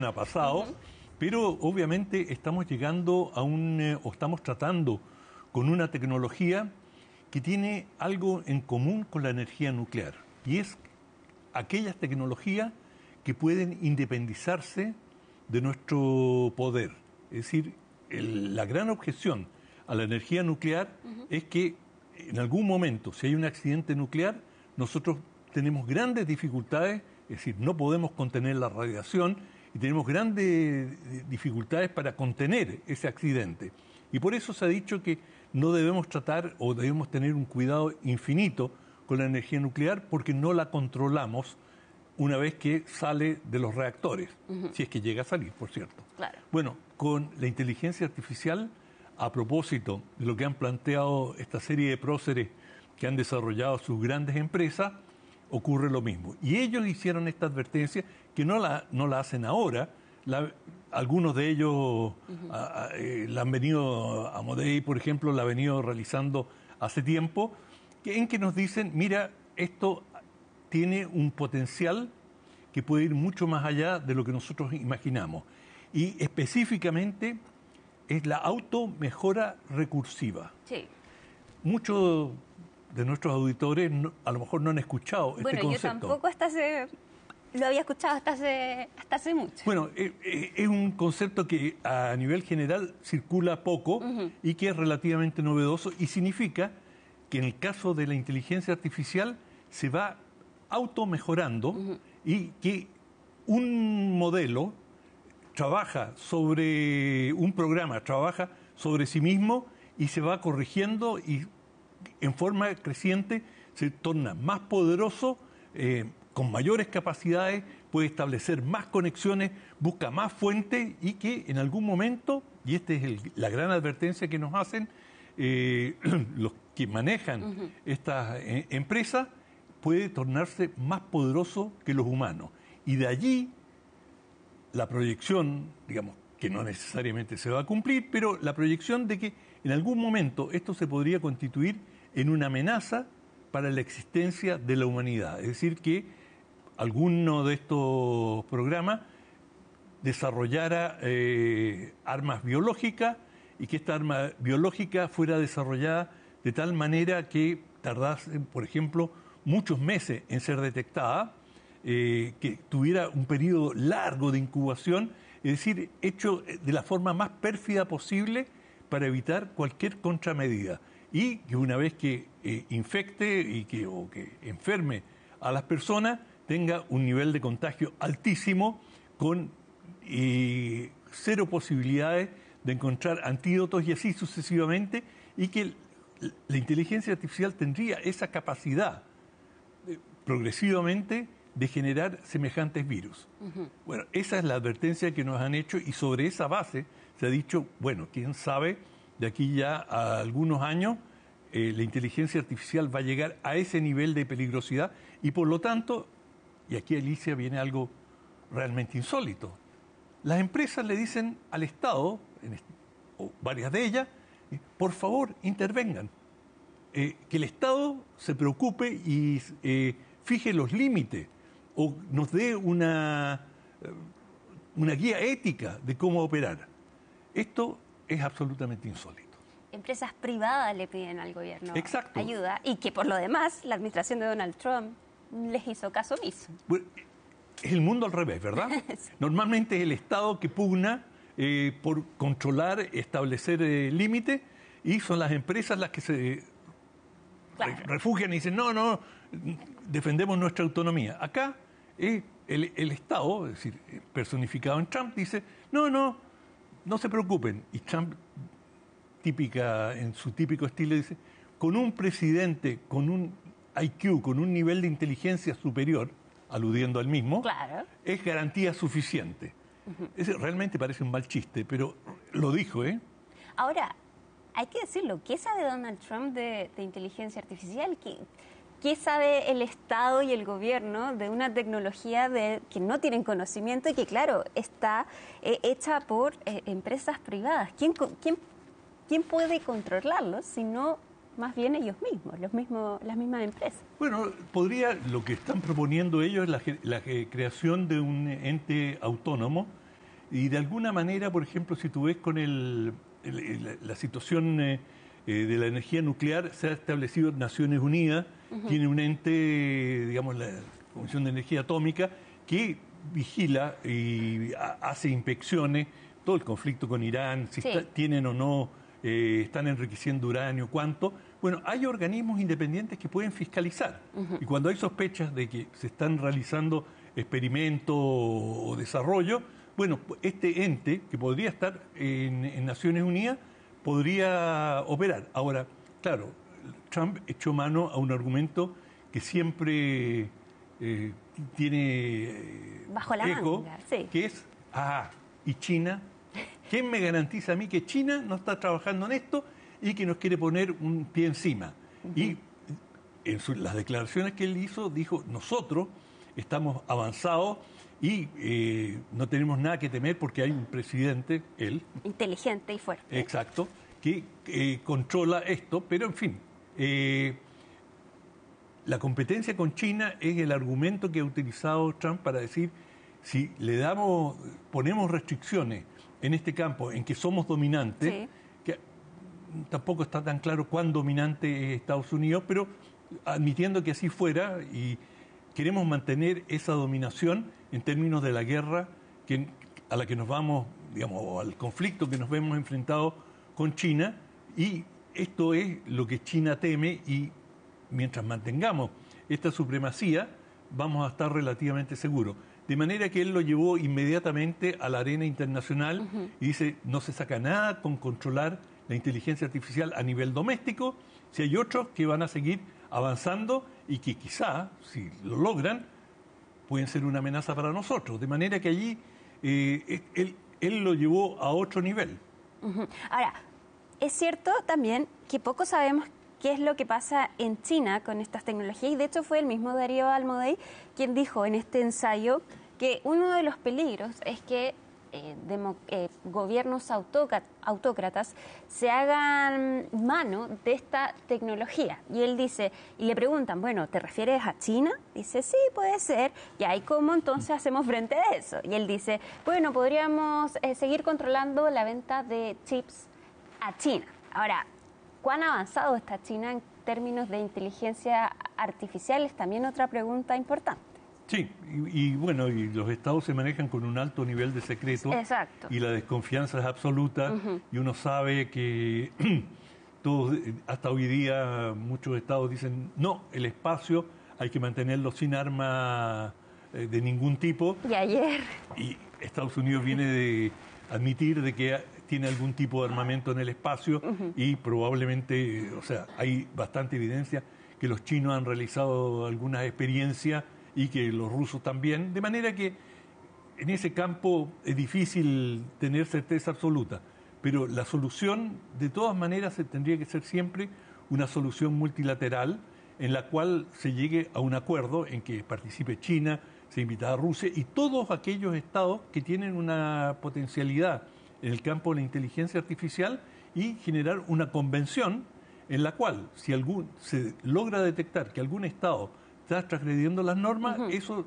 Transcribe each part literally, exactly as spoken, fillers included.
ha pasado, uh-huh. pero obviamente estamos llegando a un, eh, o estamos tratando con una tecnología que tiene algo en común con la energía nuclear, y es aquellas tecnologías que pueden independizarse de nuestro poder. Es decir, el, la gran objeción a la energía nuclear uh-huh. es que en algún momento, si hay un accidente nuclear, nosotros tenemos grandes dificultades, es decir, no podemos contener la radiación y tenemos grandes dificultades para contener ese accidente. Y por eso se ha dicho que no debemos tratar o debemos tener un cuidado infinito con la energía nuclear porque no la controlamos una vez que sale de los reactores, uh-huh. si es que llega a salir, por cierto. Claro. Bueno, con la inteligencia artificial, a propósito de lo que han planteado esta serie de próceres que han desarrollado sus grandes empresas, ocurre lo mismo. Y ellos hicieron esta advertencia que no la, no la hacen ahora. La, algunos de ellos uh-huh. a, a, eh, la han venido, a Modei, por ejemplo, la ha venido realizando hace tiempo, que, en que nos dicen, mira, esto tiene un potencial que puede ir mucho más allá de lo que nosotros imaginamos. Y específicamente es la automejora recursiva. Sí. Muchos de nuestros auditores no, a lo mejor no han escuchado bueno, este concepto. Bueno, yo tampoco hasta hace, lo había escuchado hasta hace, hasta hace mucho. Bueno, eh, eh, es un concepto que a nivel general circula poco uh-huh. y que es relativamente novedoso y significa que en el caso de la inteligencia artificial se va automejorando uh-huh. y que un modelo trabaja sobre un programa, trabaja sobre sí mismo y se va corrigiendo y en forma creciente se torna más poderoso, eh, con mayores capacidades, puede establecer más conexiones, busca más fuentes y que en algún momento, y esta es el, la gran advertencia que nos hacen eh, los que manejan uh-huh. estas eh, empresas, puede tornarse más poderoso que los humanos. Y de allí la proyección, digamos, que no necesariamente se va a cumplir, pero la proyección de que en algún momento esto se podría constituir en una amenaza para la existencia de la humanidad. Es decir, que alguno de estos programas desarrollara eh, armas biológicas y que esta arma biológica fuera desarrollada de tal manera que tardase, por ejemplo, muchos meses en ser detectada, eh, que tuviera un periodo largo de incubación, es decir, hecho de la forma más pérfida posible para evitar cualquier contramedida. Y que una vez que eh, infecte y que, o que enferme a las personas, tenga un nivel de contagio altísimo con eh, cero posibilidades de encontrar antídotos y así sucesivamente, y que la inteligencia artificial tendría esa capacidad eh, progresivamente de generar semejantes virus. Uh-huh. Bueno, esa es la advertencia que nos han hecho y sobre esa base se ha dicho, bueno, quién sabe, de aquí ya a algunos años eh, la inteligencia artificial va a llegar a ese nivel de peligrosidad y por lo tanto, y aquí Alicia viene algo realmente insólito, las empresas le dicen al Estado, en est- o varias de ellas, eh, por favor intervengan, eh, que el Estado se preocupe y eh, fije los límites o nos dé una, una guía ética de cómo operar. Esto es absolutamente insólito. Empresas privadas le piden al gobierno Exacto. ayuda y que por lo demás la administración de Donald Trump les hizo caso omiso. Bueno, es el mundo al revés, ¿verdad? Sí. Normalmente es el Estado que pugna eh, por controlar, establecer eh, límites y son las empresas las que se claro. refugian y dicen, no, no, defendemos nuestra autonomía. Acá eh, el, el Estado, es decir, personificado en Trump, dice, no, no, no se preocupen. Y Trump, típica, en su típico estilo, dice, con un presidente con un I Q, con un nivel de inteligencia superior, aludiendo al mismo, claro. es garantía suficiente. Uh-huh. Ese realmente parece un mal chiste, pero lo dijo, ¿eh? Ahora, hay que decirlo, ¿qué sabe Donald Trump de, de inteligencia artificial? ¿Qué, ¿Qué sabe el Estado y el gobierno de una tecnología de, que no tienen conocimiento y que, claro, está eh, hecha por eh, empresas privadas? ¿Quién, quién, ¿Quién puede controlarlos si no más bien ellos mismos, los mismos, las mismas empresas? Bueno, podría, lo que están proponiendo ellos es la, la creación de un ente autónomo Y de alguna manera, por ejemplo, si tú ves con el, el, el, la situación eh, eh, de la energía nuclear, se ha establecido Naciones Unidas, uh-huh. tiene un ente, digamos, la Comisión de Energía Atómica, que vigila y hace inspecciones, todo el conflicto con Irán, si sí. está, tienen o no, eh, están enriqueciendo uranio, cuánto. Bueno, hay organismos independientes que pueden fiscalizar. Uh-huh. Y cuando hay sospechas de que se están realizando experimentos o desarrollo, bueno, este ente, que podría estar en, en Naciones Unidas, podría operar. Ahora, claro, Trump echó mano a un argumento que siempre eh, tiene eh, bajo la eco, manga, sí. que es, ah, ¿y China? ¿Quién me garantiza a mí que China no está trabajando en esto y que nos quiere poner un pie encima? Uh-huh. Y en su, las declaraciones que él hizo, dijo, nosotros estamos avanzados y eh, no tenemos nada que temer porque hay un presidente, él... inteligente y fuerte. Exacto, que eh, controla esto, pero en fin, eh, la competencia con China es el argumento que ha utilizado Trump para decir, si le damos, ponemos restricciones en este campo en que somos dominantes, sí. que tampoco está tan claro cuán dominante es Estados Unidos, pero admitiendo que así fuera y queremos mantener esa dominación en términos de la guerra que, a la que nos vamos, digamos, o al conflicto que nos vemos enfrentados con China, y esto es lo que China teme, y mientras mantengamos esta supremacía vamos a estar relativamente seguros. De manera que él lo llevó inmediatamente a la arena internacional uh-huh. y dice, no se saca nada con controlar la inteligencia artificial a nivel doméstico, si hay otros que van a seguir avanzando y que quizá, si lo logran, pueden ser una amenaza para nosotros. De manera que allí eh, él, él lo llevó a otro nivel. Uh-huh. Ahora, es cierto también que poco sabemos qué es lo que pasa en China con estas tecnologías, y de hecho fue el mismo Darío Almodei quien dijo en este ensayo que uno de los peligros es que eh, demo, eh, gobiernos autócratas se hagan mano de esta tecnología. Y él dice, y le preguntan, bueno, ¿te refieres a China? Dice, sí, puede ser. ¿Y ahí cómo entonces hacemos frente a eso? Y él dice, bueno, podríamos eh, seguir controlando la venta de chips a China. Ahora, ¿cuán avanzado está China en términos de inteligencia artificial? Es también otra pregunta importante. Sí, y, y bueno, y los estados se manejan con un alto nivel de secreto. Exacto. Y la desconfianza es absoluta, uh-huh. y uno sabe que todos, hasta hoy día muchos estados dicen, no, el espacio hay que mantenerlo sin armas eh, de ningún tipo. Y ayer... Y Estados Unidos viene de admitir de que tiene algún tipo de armamento en el espacio, uh-huh. y probablemente, o sea, hay bastante evidencia que los chinos han realizado algunas experiencias y que los rusos también, de manera que en ese campo es difícil tener certeza absoluta, pero la solución de todas maneras tendría que ser siempre una solución multilateral en la cual se llegue a un acuerdo en que participe China, se invita a Rusia y todos aquellos estados que tienen una potencialidad en el campo de la inteligencia artificial, y generar una convención en la cual, si algún se logra detectar que algún estado está transgrediendo las normas, uh-huh. eso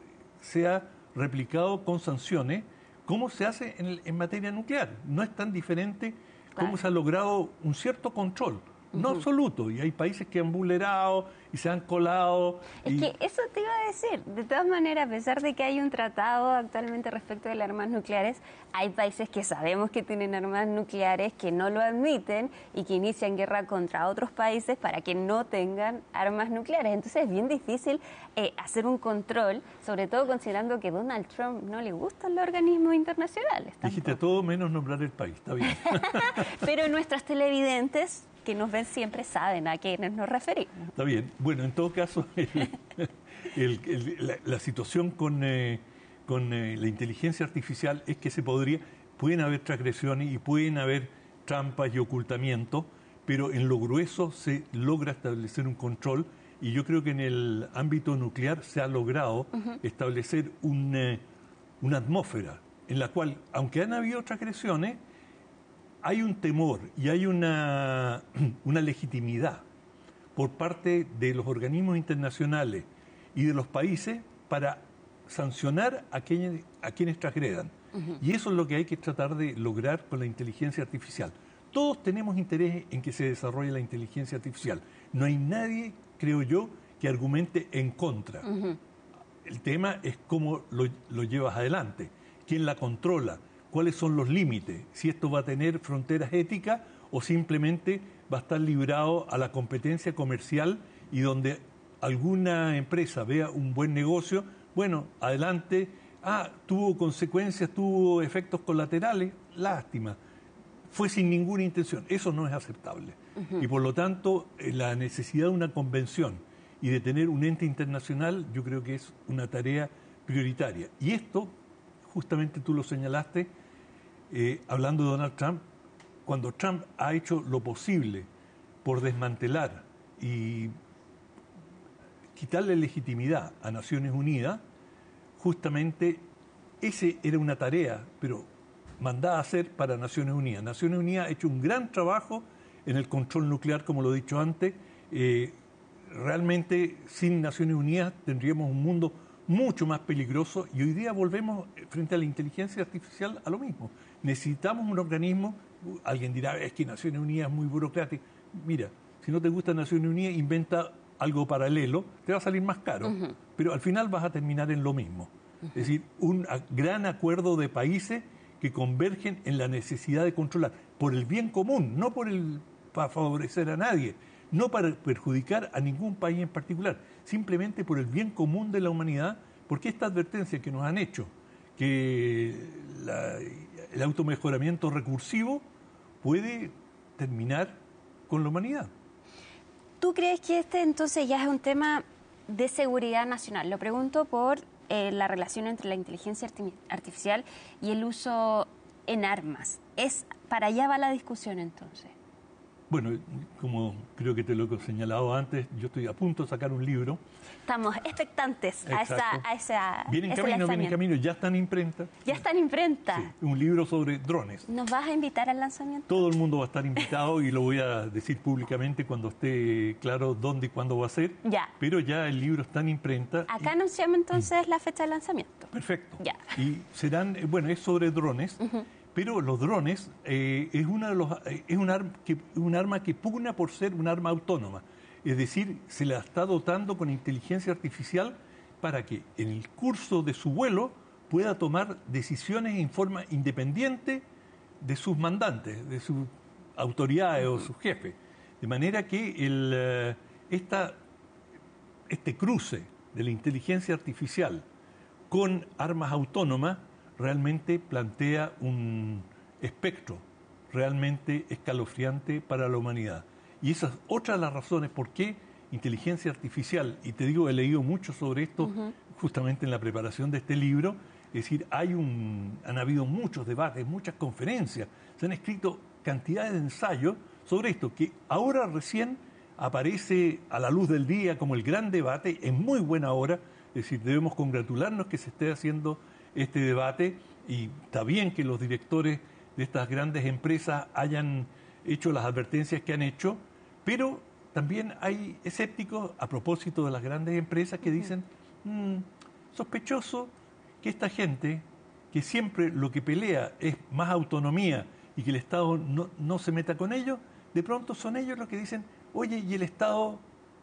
sea replicado con sanciones, como se hace en, el, en materia nuclear. No es tan diferente claro. como se ha logrado un cierto control, uh-huh. no absoluto, y hay países que han vulnerado y se han colado. Es y... que eso te iba a decir, de todas maneras, a pesar de que hay un tratado actualmente respecto de las armas nucleares, hay países que sabemos que tienen armas nucleares, que no lo admiten y que inician guerra contra otros países para que no tengan armas nucleares. Entonces es bien difícil eh, hacer un control, sobre todo considerando que Donald Trump no le gustan los organismos internacionales. Tampoco. Dijiste todo menos nombrar el país, está bien. Pero nuestros televidentes que nos ven siempre saben a quiénes nos referimos. Está bien. Bueno, en todo caso, el, el, el, la, la situación con, eh, con eh, la inteligencia artificial es que se podría, pueden haber transgresiones y pueden haber trampas y ocultamientos, pero en lo grueso se logra establecer un control, y yo creo que en el ámbito nuclear se ha logrado uh-huh. establecer un, eh, una atmósfera en la cual, aunque han habido transgresiones, hay un temor y hay una, una legitimidad por parte de los organismos internacionales y de los países para sancionar a quienes, a quienes transgredan. Uh-huh. Y eso es lo que hay que tratar de lograr con la inteligencia artificial. Todos tenemos interés en que se desarrolle la inteligencia artificial. No hay nadie, creo yo, que argumente en contra. Uh-huh. El tema es cómo lo, lo llevas adelante, quién la controla, cuáles son los límites, si esto va a tener fronteras éticas o simplemente va a estar librado a la competencia comercial y donde alguna empresa vea un buen negocio, bueno, adelante, ah, tuvo consecuencias, tuvo efectos colaterales, lástima, fue sin ninguna intención, eso no es aceptable. Uh-huh. Y por lo tanto, la necesidad de una convención y de tener un ente internacional, yo creo que es una tarea prioritaria. Y esto, justamente tú lo señalaste, eh, hablando de Donald Trump, cuando Trump ha hecho lo posible por desmantelar y quitarle legitimidad a Naciones Unidas, justamente esa era una tarea, pero mandada a hacer para Naciones Unidas. Naciones Unidas ha hecho un gran trabajo en el control nuclear, como lo he dicho antes. Eh, realmente, sin Naciones Unidas tendríamos un mundo mucho más peligroso y hoy día volvemos frente a la inteligencia artificial a lo mismo. Necesitamos un organismo, alguien dirá, es que Naciones Unidas es muy burocrático. Mira, si no te gusta Naciones Unidas, inventa algo paralelo, te va a salir más caro, uh-huh. pero al final vas a terminar en lo mismo. Uh-huh. Es decir, un gran acuerdo de países que convergen en la necesidad de controlar, por el bien común, no por el, para favorecer a nadie, no para perjudicar a ningún país en particular, simplemente por el bien común de la humanidad, porque esta advertencia que nos han hecho, que la, el automejoramiento recursivo puede terminar con la humanidad. ¿Tú crees que este entonces ya es un tema de seguridad nacional? Lo pregunto por eh, la relación entre la inteligencia artificial y el uso en armas. ¿Es para allá va la discusión entonces? Bueno, como creo que te lo he señalado antes, yo estoy a punto de sacar un libro. Estamos expectantes a esa, a esa Viene en camino, viene en camino, ya está en imprenta. Ya está en imprenta. Sí, un libro sobre drones. ¿Nos vas a invitar al lanzamiento? Todo el mundo va a estar invitado y lo voy a decir públicamente cuando esté claro dónde y cuándo va a ser. Ya. Pero ya el libro está en imprenta. Acá y... anunciamos entonces mm. la fecha de lanzamiento. Perfecto. Ya. Y serán, bueno, es sobre drones. Uh-huh. Pero los drones eh, es, una de los, eh, es un, arma que, un arma que pugna por ser un arma autónoma. Es decir, se la está dotando con inteligencia artificial para que en el curso de su vuelo pueda tomar decisiones en forma independiente de sus mandantes, de sus autoridades o sus jefes. De manera que el, esta, este cruce de la inteligencia artificial con armas autónomas realmente plantea un espectro realmente escalofriante para la humanidad. Y esa es otra de las razones por qué inteligencia artificial, y te digo, he leído mucho sobre esto uh-huh. justamente en la preparación de este libro, es decir, hay un, han habido muchos debates, muchas conferencias, se han escrito cantidades de ensayos sobre esto, que ahora recién aparece a la luz del día como el gran debate, en muy buena hora, es decir, debemos congratularnos que se esté haciendo este debate y está bien que los directores de estas grandes empresas hayan hecho las advertencias que han hecho, pero también hay escépticos a propósito de las grandes empresas que dicen, mmm, sospechoso que esta gente, que siempre lo que pelea es más autonomía y que el Estado no, no se meta con ellos, de pronto son ellos los que dicen, oye, ¿y el Estado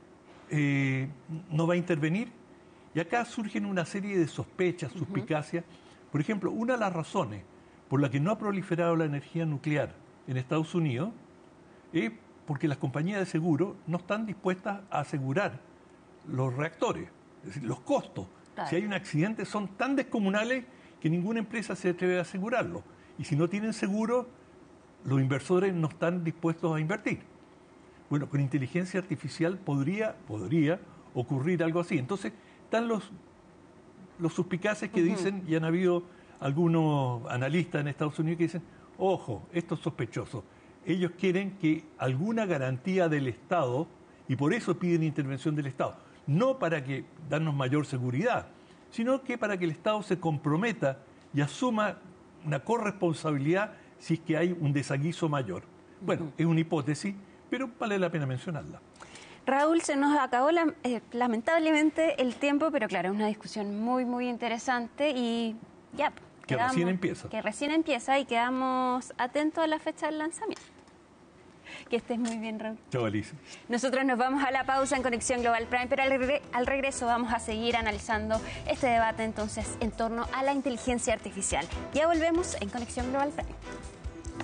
eh, no va a intervenir? Y acá surgen una serie de sospechas, suspicacias. Uh-huh. Por ejemplo, una de las razones por la que no ha proliferado la energía nuclear en Estados Unidos es porque las compañías de seguro no están dispuestas a asegurar los reactores. Es decir, los costos. Claro. Si hay un accidente son tan descomunales que ninguna empresa se atreve a asegurarlo. Y si no tienen seguro, los inversores no están dispuestos a invertir. Bueno, con inteligencia artificial podría, podría ocurrir algo así. Entonces, están los, los suspicaces que uh-huh. dicen, y han habido algunos analistas en Estados Unidos que dicen, ojo, esto es sospechoso. Ellos quieren que alguna garantía del Estado, y por eso piden intervención del Estado, no para que darnos mayor seguridad, sino que para que el Estado se comprometa y asuma una corresponsabilidad si es que hay un desaguiso mayor. Bueno, uh-huh. es una hipótesis, pero vale la pena mencionarla. Raúl, se nos acabó la, eh, lamentablemente el tiempo, pero claro, es una discusión muy, muy interesante y ya, Que quedamos, recién empieza. Que recién empieza y quedamos atentos a la fecha del lanzamiento. Que estés muy bien, Raúl. Chao, Alicia. Nosotros nos vamos a la pausa en Conexión Global Prime, pero al, regre al regreso vamos a seguir analizando este debate entonces en torno a la inteligencia artificial. Ya volvemos en Conexión Global Prime.